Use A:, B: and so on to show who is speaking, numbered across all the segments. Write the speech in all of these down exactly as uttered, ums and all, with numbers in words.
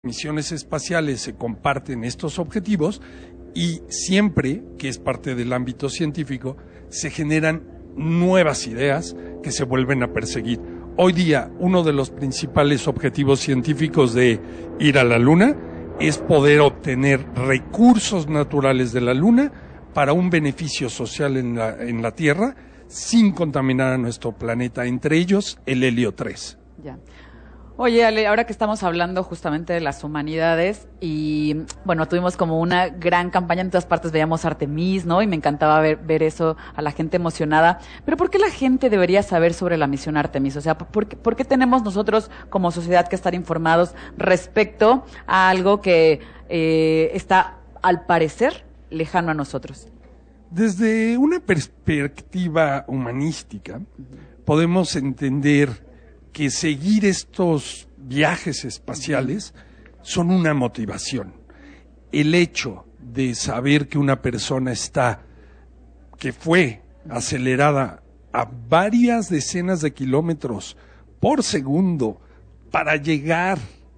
A: misiones espaciales se comparten estos objetivos y siempre, que es parte del ámbito científico, se generan nuevas ideas que se vuelven a perseguir. Hoy día, uno de los principales objetivos científicos de ir a la Luna es poder obtener recursos naturales de la Luna para un beneficio social en la, en la Tierra, sin contaminar a nuestro planeta, entre ellos el helio tres.
B: Ya. Oye, Ale, ahora que estamos hablando justamente de las humanidades y, bueno, tuvimos como una gran campaña, en todas partes veíamos Artemis, ¿no? Y me encantaba ver, ver eso, a la gente emocionada. Pero ¿por qué la gente debería saber sobre la misión Artemis? O sea, ¿por qué, por qué tenemos nosotros como sociedad que estar informados respecto a algo que eh, está, al parecer, lejano a nosotros?
A: Desde una perspectiva humanística, uh-huh. podemos entender que seguir estos viajes espaciales son una motivación. El hecho de saber que una persona está, que fue acelerada a varias decenas de kilómetros por segundo para llegar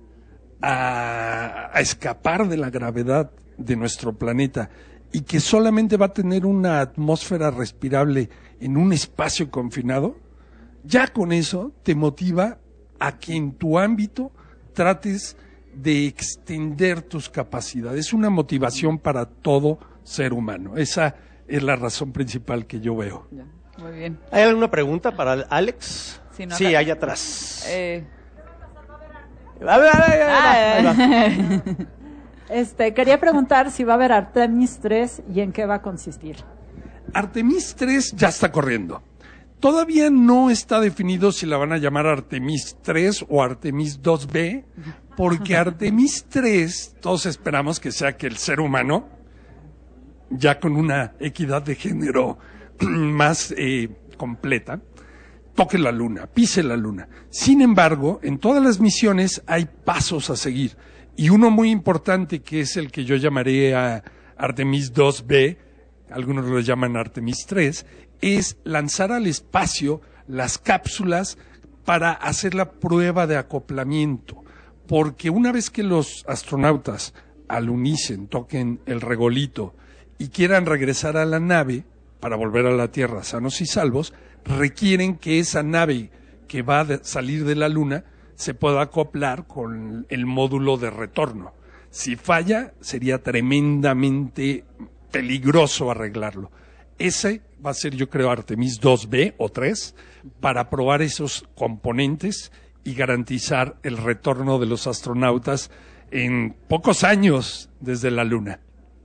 A: a, a escapar de la gravedad de nuestro planeta y que solamente va a tener una atmósfera respirable en un espacio confinado, ya con eso te motiva a que en tu ámbito trates de extender tus capacidades. Es una motivación para todo ser humano. Esa es la razón principal que yo veo.
B: Ya, muy bien.
C: ¿Hay alguna pregunta para Alex?
B: Sí, no,
C: sí
B: acá,
C: allá atrás.
B: Eh...
C: A ver, a ver, a ver, a
D: ver. Este, quería preguntar si va a haber Artemis tres y en qué va a consistir.
A: Artemis tres ya está corriendo. Todavía no está definido si la van a llamar Artemis tres o Artemis dos B, porque Artemis tres, todos esperamos que sea que el ser humano, ya con una equidad de género más eh, completa, toque la Luna, pise la Luna. Sin embargo, en todas las misiones hay pasos a seguir, y uno muy importante, que es el que yo llamaré a Artemis dos B, algunos lo llaman Artemis tres, es lanzar al espacio las cápsulas para hacer la prueba de acoplamiento. Porque una vez que los astronautas alunicen, toquen el regolito y quieran regresar a la nave para volver a la Tierra sanos y salvos, requieren que esa nave que va a salir de la Luna se pueda acoplar con el módulo de retorno. Si falla, sería tremendamente peligroso arreglarlo. Ese va a ser, yo creo, Artemis dos B o tres, para probar esos componentes y garantizar el retorno de los astronautas en pocos años desde la Luna.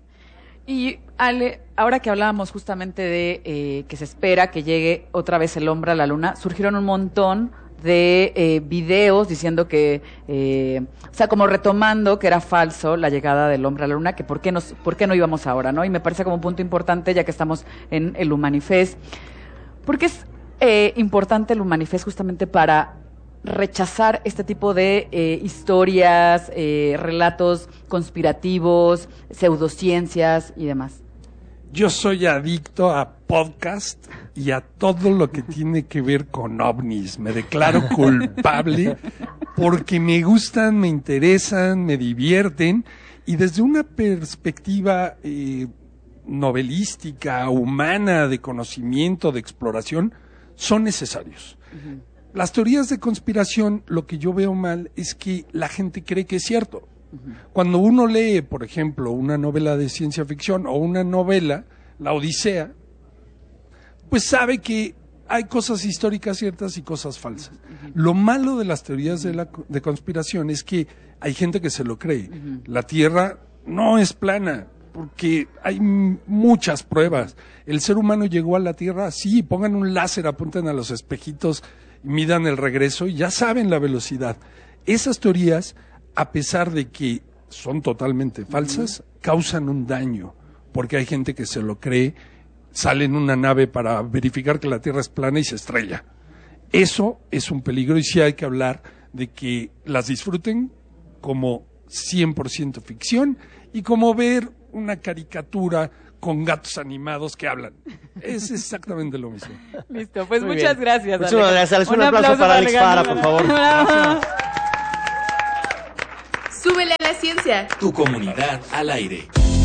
B: Y Ale, ahora que hablábamos justamente de eh, que se espera que llegue otra vez el hombre a la Luna, surgieron un montón de eh, videos diciendo que, eh, o sea, como retomando que era falso la llegada del hombre a la Luna, que por qué, nos, por qué no íbamos ahora, ¿no? Y me parece como un punto importante, ya que estamos en el Humanifest, porque es eh, importante el Humanifest justamente para rechazar este tipo de eh, historias, eh, relatos conspirativos, pseudociencias y demás.
A: Yo soy adicto a podcast y a todo lo que tiene que ver con ovnis. Me declaro culpable porque me gustan, me interesan, me divierten y desde una perspectiva eh, novelística, humana, de conocimiento, de exploración, son necesarios. Uh-huh. Las teorías de conspiración, lo que yo veo mal es que la gente cree que es cierto. Cuando uno lee, por ejemplo, una novela de ciencia ficción o una novela, La Odisea, pues sabe que hay cosas históricas ciertas y cosas falsas. Uh-huh. Lo malo de las teorías de, la, de conspiración es que hay gente que se lo cree. Uh-huh. La Tierra no es plana, porque hay m- muchas pruebas. El ser humano llegó a la Tierra, sí, pongan un láser, apunten a los espejitos, midan el regreso y ya saben la velocidad. Esas teorías, a pesar de que son totalmente falsas, uh-huh. causan un daño, porque hay gente que se lo cree, sale en una nave para verificar que la Tierra es plana y se estrella. Eso es un peligro y sí hay que hablar de que las disfruten como cien por ciento ficción y como ver una caricatura con gatos animados que hablan. Es exactamente lo mismo.
B: Listo, pues
C: Muy
B: muchas
C: bien.
B: gracias.
C: Muchas gracias. Un, un aplauso, aplauso para Alex Fara, por favor.
B: Súbele.
E: la ciencia.
F: Tu comunidad al aire.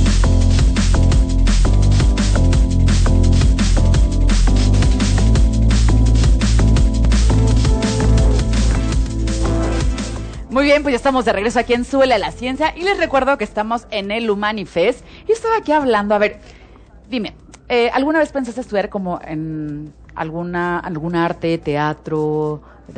B: Muy bien, pues ya estamos de regreso aquí en Súbele a la Ciencia y les recuerdo que estamos en el Humanifest. Yo estaba aquí hablando, a ver, dime, eh, ¿alguna vez pensaste estudiar como en alguna, algún arte, teatro,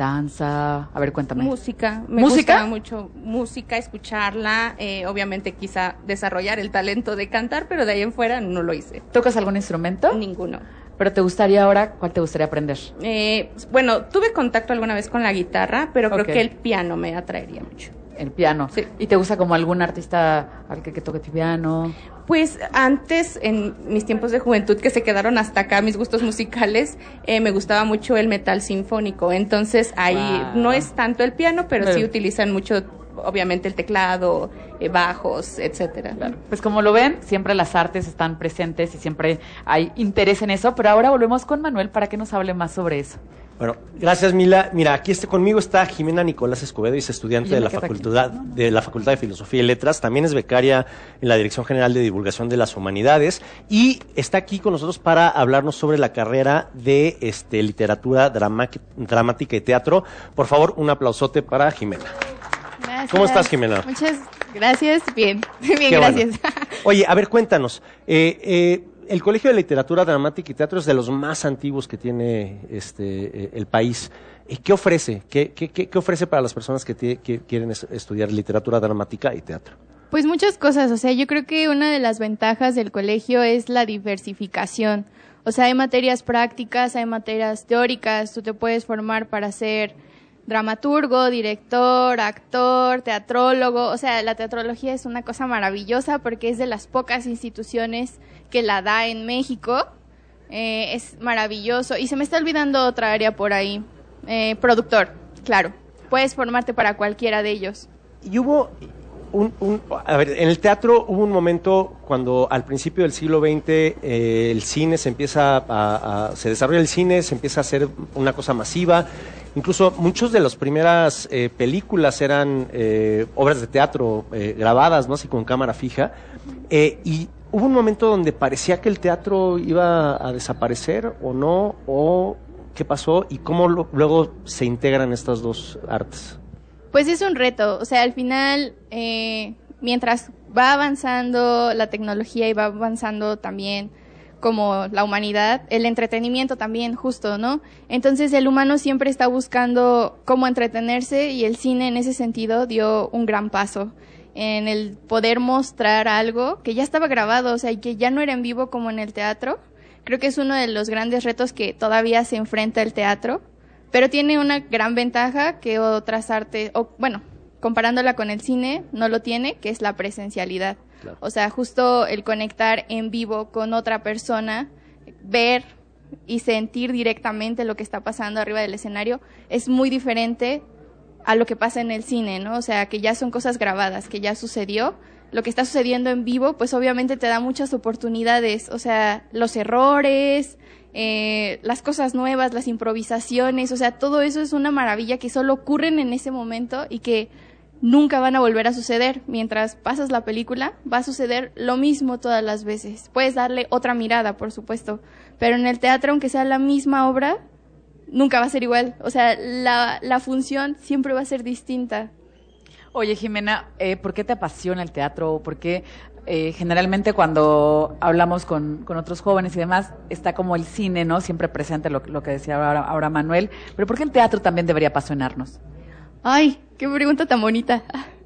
B: danza? A ver, cuéntame.
E: Música, me
B: ¿Música?
E: gusta mucho música, escucharla, eh, obviamente quizá desarrollar el talento de cantar, pero de ahí en fuera no lo hice.
B: ¿Tocas algún instrumento?
E: Ninguno.
B: ¿Pero te gustaría ahora, cuál te gustaría aprender?
E: Eh, bueno, tuve contacto alguna vez con la guitarra, pero creo
B: Ok.
E: que el piano me atraería mucho.
B: El piano.
E: Sí.
B: ¿Y te gusta como algún artista al que, que toque tu piano?
E: Pues antes, en mis tiempos de juventud, que se quedaron hasta acá mis gustos musicales, eh, me gustaba mucho el metal sinfónico. Entonces ahí
B: Wow.
E: no es tanto el piano, pero,
B: Pero-
E: sí utilizan mucho, obviamente, el teclado, eh, bajos, etcétera.
B: Claro. Pues como lo ven, siempre las artes están presentes y siempre hay interés en eso, pero ahora volvemos con Manuel para que nos hable más sobre eso.
C: Bueno, gracias Mila. Mira, aquí este, conmigo está Jimena Nicolás Escobedo, es estudiante
B: Yo
C: de
B: me
C: la,
B: quedo aquí.
C: facultad, de la Facultad de Filosofía y Letras, también es becaria en la Dirección General de Divulgación de las Humanidades y está aquí con nosotros para hablarnos sobre la carrera de este, literatura, drama- dramática y teatro. Por favor, un aplausote para Jimena.
G: Gracias.
C: ¿Cómo estás, Jimena?
G: Muchas gracias. Bien, bien,
C: Qué
G: gracias.
C: bueno. Oye, a ver, cuéntanos. Eh, eh, el Colegio de Literatura, Dramática y Teatro es de los más antiguos que tiene este, eh, el país. Eh, ¿Qué ofrece? ¿Qué, qué, qué, qué ofrece para las personas que, tie- que quieren es- estudiar literatura dramática y teatro?
G: Pues muchas cosas, o sea, yo creo que una de las ventajas del colegio es la diversificación. O sea, hay materias prácticas, hay materias teóricas, tú te puedes formar para ser dramaturgo, director, actor, teatrólogo. O sea, la teatrología es una cosa maravillosa porque es de las pocas instituciones que la da en México. Eh, es maravilloso. Y se me está olvidando otra área por ahí. Eh, productor, claro. Puedes formarte para cualquiera de ellos.
C: Y hubo un, un- a ver, en el teatro hubo un momento cuando al principio del siglo veinte eh, el cine se empieza a, a- se desarrolla el cine, se empieza a hacer una cosa masiva. Incluso muchas de las primeras eh, películas eran eh, obras de teatro eh, grabadas, ¿no? Así con cámara fija. Eh, y hubo un momento donde parecía que el teatro iba a desaparecer o no, o qué pasó y cómo lo- luego se integran estas dos artes.
G: Pues es un reto, o sea, al final, eh, mientras va avanzando la tecnología y va avanzando también como la humanidad, el entretenimiento también, justo, ¿no? Entonces el humano siempre está buscando cómo entretenerse y el cine en ese sentido dio un gran paso en el poder mostrar algo que ya estaba grabado, o sea, y que ya no era en vivo como en el teatro. Creo que es uno de los grandes retos que todavía se enfrenta el teatro, pero tiene una gran ventaja que otras artes, o bueno, comparándola con el cine, no lo tiene, que es la presencialidad.
C: Claro.
G: O sea, justo el conectar en vivo con otra persona, ver y sentir directamente lo que está pasando arriba del escenario, es muy diferente a lo que pasa en el cine, ¿no? O sea, que ya son cosas grabadas, que ya sucedió. Lo que está sucediendo en vivo, pues obviamente te da muchas oportunidades, o sea, los errores, eh, las cosas nuevas, las improvisaciones, o sea, todo eso es una maravilla que solo ocurren en ese momento y que nunca van a volver a suceder. Mientras pasas la película, va a suceder lo mismo todas las veces. Puedes darle otra mirada, por supuesto, pero en el teatro, aunque sea la misma obra, nunca va a ser igual. O sea, la, la función siempre va a ser distinta.
B: Oye, Jimena, eh, ¿por qué te apasiona el teatro? ¿Por qué eh, generalmente cuando hablamos con, con otros jóvenes y demás, está como el cine, ¿no? Siempre presente lo, lo que decía ahora, ahora Manuel. Pero ¿por qué el teatro también debería apasionarnos?
G: Ay, qué pregunta tan bonita.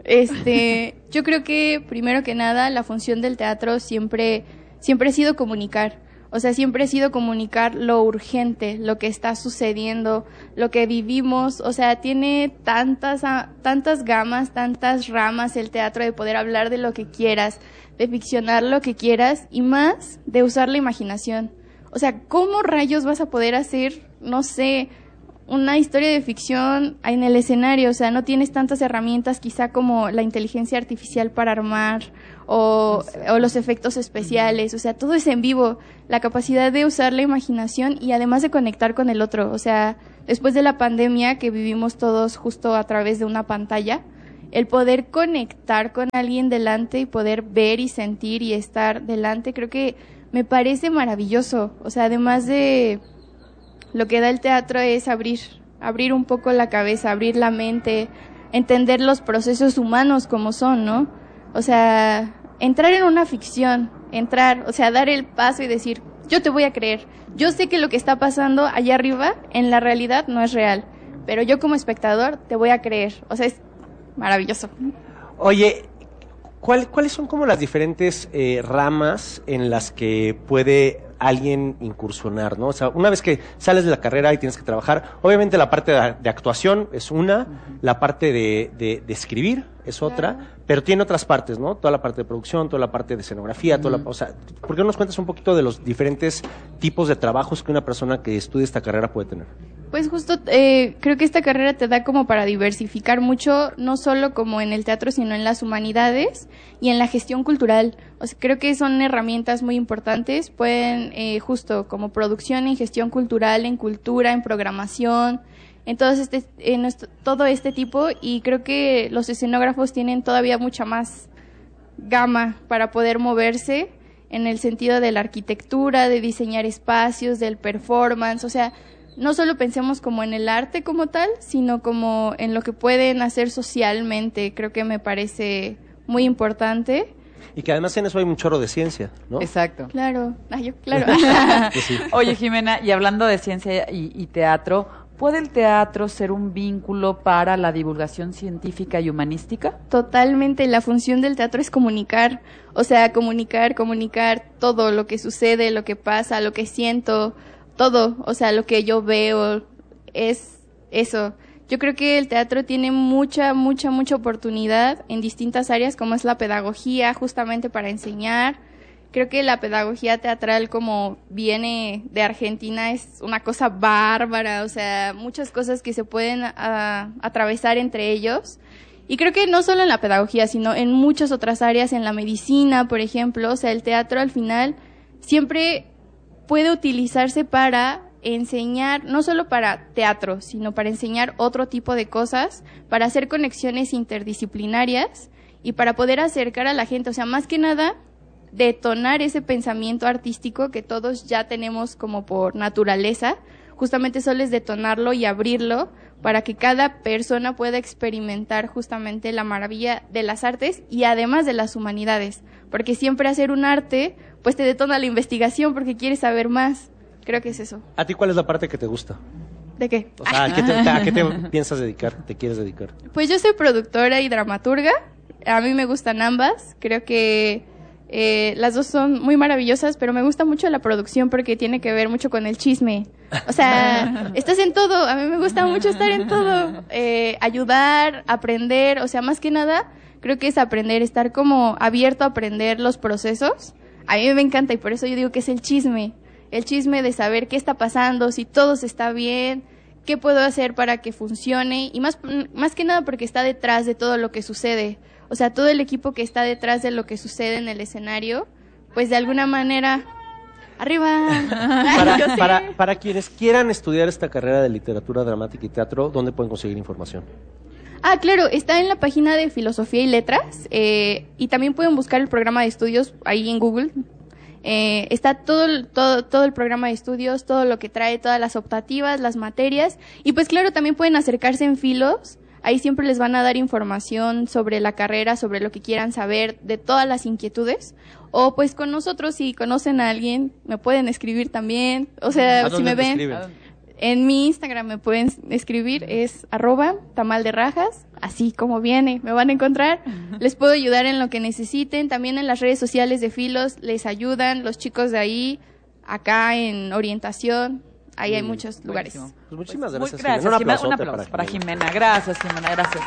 G: Este, yo creo que primero que nada la función del teatro siempre, siempre ha sido comunicar. O sea, siempre ha sido comunicar lo urgente, lo que está sucediendo, lo que vivimos. O sea, tiene tantas, ah, tantas gamas, tantas ramas el teatro de poder hablar de lo que quieras, de ficcionar lo que quieras y más de usar la imaginación. O sea, ¿cómo rayos vas a poder hacer, no sé, una historia de ficción en el escenario? O sea, no tienes tantas herramientas quizá como la inteligencia artificial para armar o, o los efectos especiales. O sea, todo es en vivo. La capacidad de usar la imaginación y además de conectar con el otro. O sea, después de la pandemia que vivimos todos justo a través de una pantalla, el poder conectar con alguien delante y poder ver y sentir y estar delante, creo que me parece maravilloso. O sea, además de lo que da el teatro es abrir, abrir un poco la cabeza, abrir la mente, entender los procesos humanos como son, ¿no? O sea, entrar en una ficción, entrar, o sea, dar el paso y decir, yo te voy a creer. Yo sé que lo que está pasando allá arriba en la realidad no es real, pero yo como espectador te voy a creer. O sea, es maravilloso.
C: Oye, ¿cuál, ¿cuáles son como las diferentes eh, ramas en las que puede alguien incursionar, ¿no? O sea, una vez que sales de la carrera y tienes que trabajar, obviamente la parte de, de actuación es una, uh-huh. la parte de, de, de escribir es otra, claro. pero tiene otras partes, ¿no? Toda la parte de producción, toda la parte de escenografía, uh-huh. toda la, o sea, ¿por qué no nos cuentas un poquito de los diferentes tipos de trabajos que una persona que estudie esta carrera puede tener?
G: Pues justo eh, creo que esta carrera te da como para diversificar mucho, no solo como en el teatro, sino en las humanidades y en la gestión cultural. O sea, creo que son herramientas muy importantes. Pueden eh, justo como producción en gestión cultural, en cultura, en programación, en todo este, en esto, todo este tipo. Y creo que los escenógrafos tienen todavía mucha más gama para poder moverse en el sentido de la arquitectura, de diseñar espacios, del performance, o sea, no solo pensemos como en el arte como tal, sino como en lo que pueden hacer socialmente. Creo que me parece muy importante.
C: Y que además en eso hay un chorro de ciencia, ¿no?
B: Exacto.
G: Claro, ah, yo, claro.
C: Pues sí.
B: Oye, Jimena, y hablando de ciencia y, y teatro, ¿puede el teatro ser un vínculo para la divulgación científica y humanística?
G: Totalmente, la función del teatro es comunicar, o sea, comunicar, comunicar todo lo que sucede, lo que pasa, lo que siento, todo, o sea, lo que yo veo, es eso. Yo creo que el teatro tiene mucha, mucha, mucha oportunidad en distintas áreas, como es la pedagogía, justamente para enseñar. Creo que la pedagogía teatral, como viene de Argentina, es una cosa bárbara, o sea, muchas cosas que se pueden a, atravesar entre ellos. Y creo que no solo en la pedagogía, sino en muchas otras áreas, en la medicina, por ejemplo. O sea, el teatro al final siempre puede utilizarse para enseñar, no solo para teatro, sino para enseñar otro tipo de cosas, para hacer conexiones interdisciplinarias y para poder acercar a la gente. O sea, más que nada, detonar ese pensamiento artístico que todos ya tenemos como por naturaleza. Justamente solo es detonarlo y abrirlo para que cada persona pueda experimentar justamente la maravilla de las artes y además de las humanidades. Porque siempre hacer un arte, pues te detona la investigación porque quieres saber más. Creo que es eso.
C: ¿A ti cuál es la parte que te gusta?
G: ¿De qué?
C: O sea, ¿a qué te, a qué te piensas dedicar? ¿Te quieres dedicar?
G: Pues yo soy productora y dramaturga. A mí me gustan ambas. Creo que eh, las dos son muy maravillosas, pero me gusta mucho la producción porque tiene que ver mucho con el chisme. O sea, estás en todo. A mí me gusta mucho estar en todo. Eh, ayudar, aprender. O sea, más que nada, creo que es aprender, estar como abierto a aprender los procesos. A mí me encanta y por eso yo digo que es el chisme. El chisme de saber qué está pasando, si todo está bien, qué puedo hacer para que funcione y más, más que nada porque está detrás de todo lo que sucede. O sea, todo el equipo que está detrás de lo que sucede en el escenario, pues de alguna manera, arriba.
C: Para, sí. para, para quienes quieran estudiar esta carrera de literatura dramática y teatro, ¿dónde pueden conseguir información?
G: Ah, claro, está en la página de Filosofía y Letras eh, y también pueden buscar el programa de estudios ahí en Google. Eh, está todo, todo, todo el programa de estudios, todo lo que trae, todas las optativas, las materias, y pues claro, también pueden acercarse en Filos, ahí siempre les van a dar información sobre la carrera, sobre lo que quieran saber, de todas las inquietudes, o pues con nosotros, si conocen a alguien, me pueden escribir también, o sea, si me ven, escriben? En mi Instagram me pueden escribir, es arroba tamal de rajas, así como viene, me van a encontrar. Les puedo ayudar en lo que necesiten, también en las redes sociales de Filos les ayudan los chicos de ahí, acá en orientación, ahí hay muchos lugares.
C: Pues muchísimas
B: pues
C: gracias,
B: muy gracias,
C: Jimena. Un
B: Jimena.
C: aplauso,
B: Un aplauso para, para Jimena. Jimena. Gracias, Jimena, gracias.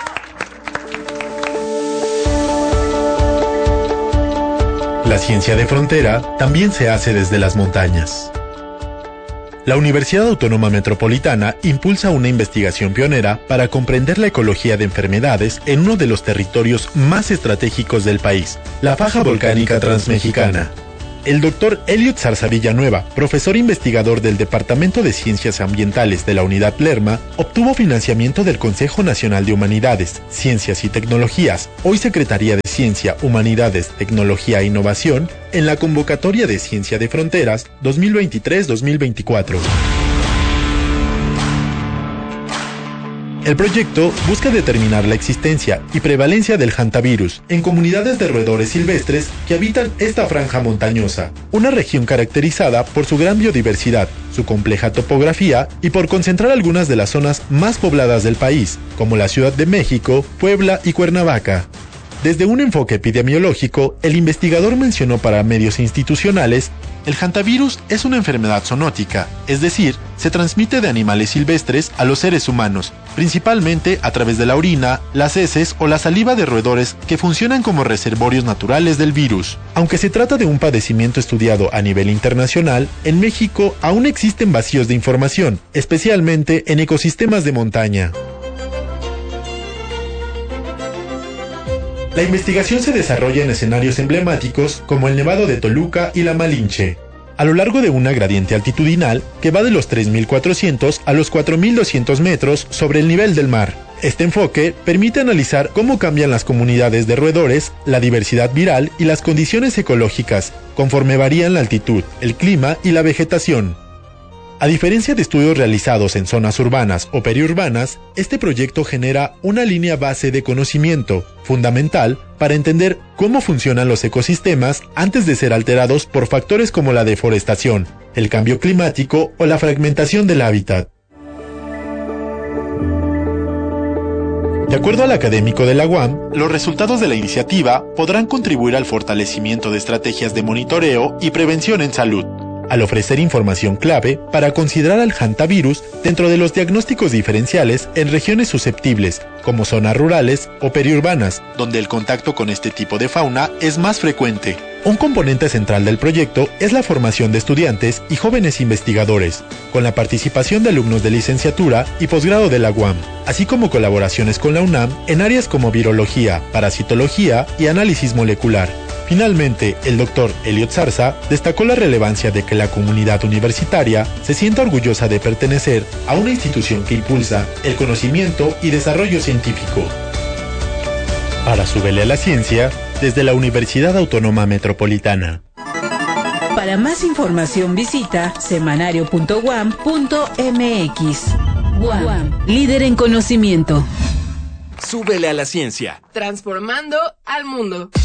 H: La ciencia de frontera también se hace desde las montañas. La Universidad Autónoma Metropolitana impulsa una investigación pionera para comprender la ecología de enfermedades en uno de los territorios más estratégicos del país, la faja volcánica transmexicana. el doctor Elliot Zarza Villanueva, profesor investigador del Departamento de Ciencias Ambientales de la Unidad Lerma, obtuvo financiamiento del Consejo Nacional de Humanidades, Ciencias y Tecnologías, hoy Secretaría de Ciencia, Humanidades, Tecnología e Innovación, en la convocatoria de Ciencia de Fronteras dos mil veintitrés dos mil veinticuatro. El proyecto busca determinar la existencia y prevalencia del hantavirus en comunidades de roedores silvestres que habitan esta franja montañosa, una región caracterizada por su gran biodiversidad, su compleja topografía y por concentrar algunas de las zonas más pobladas del país, como la Ciudad de México, Puebla y Cuernavaca. Desde un enfoque epidemiológico, el investigador mencionó para medios institucionales: el hantavirus es una enfermedad zoonótica, es decir, se transmite de animales silvestres a los seres humanos, principalmente a través de la orina, las heces o la saliva de roedores que funcionan como reservorios naturales del virus. Aunque se trata de un padecimiento estudiado a nivel internacional, en México aún existen vacíos de información, especialmente en ecosistemas de montaña. La investigación se desarrolla en escenarios emblemáticos como el Nevado de Toluca y la Malinche, a lo largo de una gradiente altitudinal que va de los tres mil cuatrocientos a los cuatro mil doscientos metros sobre el nivel del mar. Este enfoque permite analizar cómo cambian las comunidades de roedores, la diversidad viral y las condiciones ecológicas, conforme varían la altitud, el clima y la vegetación. A diferencia de estudios realizados en zonas urbanas o periurbanas, este proyecto genera una línea base de conocimiento, fundamental para entender cómo funcionan los ecosistemas antes de ser alterados por factores como la deforestación, el cambio climático o la fragmentación del hábitat. De acuerdo al académico de la U A M, los resultados de la iniciativa podrán contribuir al fortalecimiento de estrategias de monitoreo y prevención en salud, al ofrecer información clave para considerar al hantavirus dentro de los diagnósticos diferenciales en regiones susceptibles, como zonas rurales o periurbanas, donde el contacto con este tipo de fauna es más frecuente. Un componente central del proyecto es la formación de estudiantes y jóvenes investigadores, con la participación de alumnos de licenciatura y posgrado de la U A M, así como colaboraciones con la UNAM en áreas como virología, parasitología y análisis molecular. Finalmente, el doctor Elliot Zarza destacó la relevancia de que la comunidad universitaria se sienta orgullosa de pertenecer a una institución que impulsa el conocimiento y desarrollo científico. Para Súbele a la Ciencia, desde la Universidad Autónoma Metropolitana.
I: Para más información visita semanario punto u a m punto m x. U A M, líder en conocimiento.
F: Súbele a la Ciencia.
J: Transformando al mundo.